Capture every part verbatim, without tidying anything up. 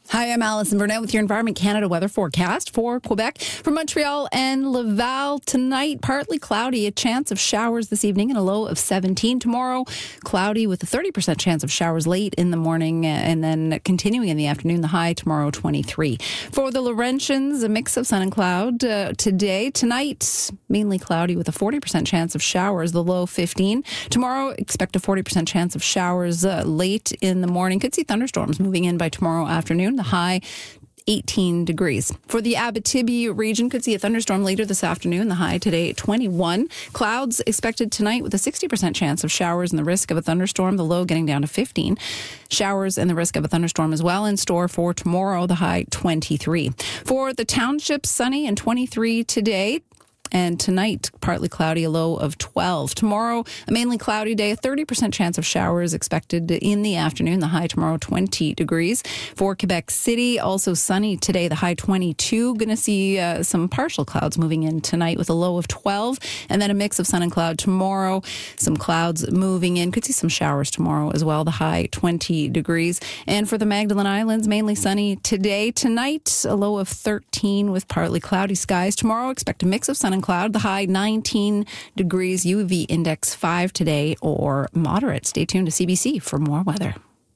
Hi, I'm Alison Burnett with your Environment Canada weather forecast for Quebec. From Montreal and Laval tonight, partly cloudy, a chance of showers this evening and a low of seventeen. Tomorrow, cloudy with a thirty percent chance of showers late in the morning and then continuing in the afternoon, the high tomorrow twenty-three. For the Laurentians, a mix of sun and cloud uh, today. Tonight, mainly cloudy with a forty percent chance of showers, the low fifteen. Tomorrow, expect a forty percent chance of showers uh, late in the morning. Could see thunderstorms moving in by tomorrow afternoon. The high eighteen degrees. For the Abitibi region, could see a thunderstorm later this afternoon. The high today twenty-one. Clouds expected tonight with a sixty percent chance of showers and the risk of a thunderstorm. The low getting down to fifteen. Showers and the risk of a thunderstorm as well in store for tomorrow. The high twenty-three. For the townships, sunny and twenty-three today. And tonight, partly cloudy, a low of twelve. Tomorrow, a mainly cloudy day, a thirty percent chance of showers expected in the afternoon. The high tomorrow, twenty degrees. For Quebec City, also sunny today, the high twenty-two. Going to see uh, some partial clouds moving in tonight with a low of twelve. And then a mix of sun and cloud tomorrow. Some clouds moving in. Could see some showers tomorrow as well. The high twenty degrees. And for the Magdalen Islands, mainly sunny today. Tonight, a low of thirteen with partly cloudy skies. Tomorrow, expect a mix of sun and cloud. The high nineteen degrees, U V index five today or moderate. Stay tuned to C B C for more weather.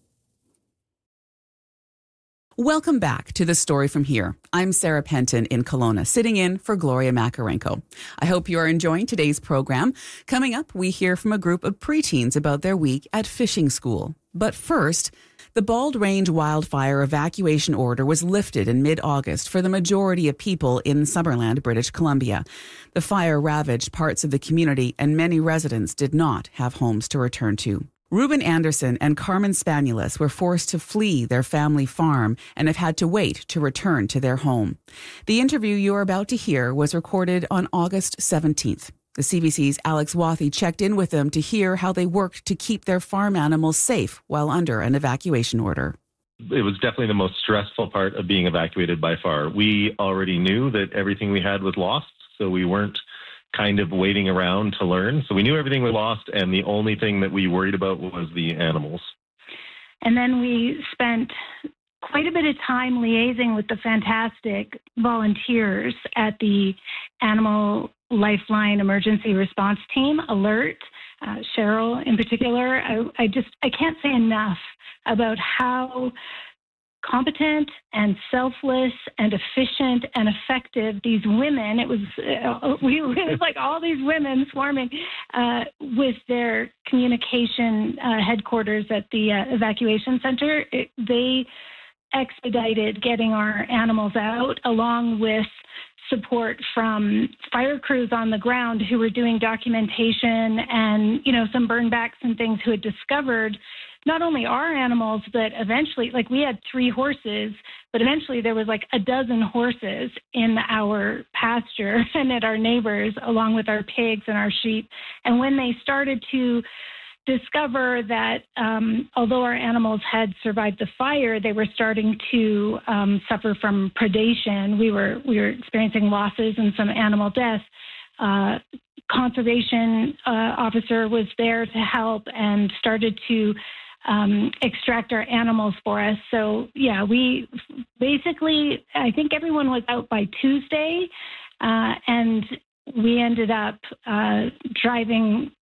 Welcome back to The Story From Here. I'm Sarah Penton in Kelowna, sitting in for Gloria Makarenko. I hope you are enjoying today's program. Coming up, we hear from a group of preteens about their week at fishing school. But first, the Bald Range wildfire evacuation order was lifted in mid-August for the majority of people in Summerland, British Columbia. The fire ravaged parts of the community and many residents did not have homes to return to. Reuben Anderson and Carmen Spanulis were forced to flee their family farm and have had to wait to return to their home. The interview you are about to hear was recorded on August seventeenth. The C B C's Alex Wathy checked in with them to hear how they worked to keep their farm animals safe while under an evacuation order. It was definitely the most stressful part of being evacuated by far. We already knew that everything we had was lost, so we weren't kind of waiting around to learn. So we knew everything was lost, and the only thing that we worried about was the animals. And then we spent quite a bit of time liaising with the fantastic volunteers at the Animal Lifeline Emergency Response Team, ALERT, uh, Cheryl in particular. I, I just, I can't say enough about how competent and selfless and efficient and effective these women, it was, uh, we, it was like all these women swarming uh, with their communication uh, headquarters at the uh, evacuation center. It, they expedited getting our animals out, along with support from fire crews on the ground who were doing documentation and, you know, some burn backs and things, who had discovered not only our animals, but eventually, like, we had three horses, but eventually there was like a dozen horses in our pasture and at our neighbors, along with our pigs and our sheep. And when they started to discover that um, although our animals had survived the fire, they were starting to um, suffer from predation. We were we were experiencing losses and some animal deaths. Uh, conservation uh, officer was there to help and started to um, extract our animals for us. So yeah, we basically, I think everyone was out by Tuesday, uh, and we ended up uh, driving